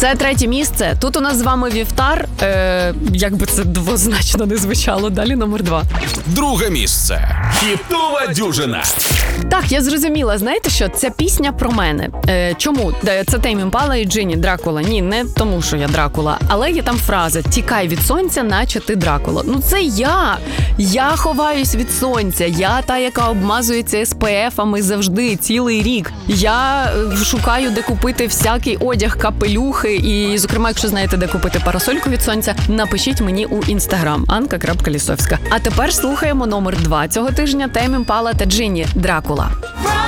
Це 3 місце. Тут у нас з вами вівтар. Як би це двозначно не звучало. Далі номер 2. 2 місце. Хітова дюжина. Так, я зрозуміла. Знаєте що? Ця пісня про мене. Чому? Це Тейм Імпала і Джині Дракула. Ні, не тому, що я Дракула. Але є там фраза «Тікай від сонця, наче ти Дракула». Ну це я. Я ховаюсь від сонця. Я та, яка обмазується SPF-ами завжди, цілий рік. Я шукаю, де купити всякий одяг, капелюхи. І, зокрема, якщо знаєте, де купити парасольку від сонця, напишіть мені у Instagram Anka.Лісовська. А тепер слухаємо номер 2 цього тижня Тейм Імпала та Джині Дракула.